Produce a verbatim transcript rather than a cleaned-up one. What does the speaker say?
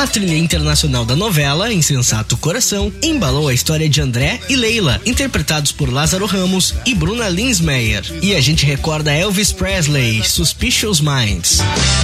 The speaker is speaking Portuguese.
A trilha internacional da novela, Insensato Coração, embalou a história de André e Leila, interpretados por Lázaro Ramos e Bruna Linsmeyer. E a gente recorda Elvis Presley, Suspicious Minds.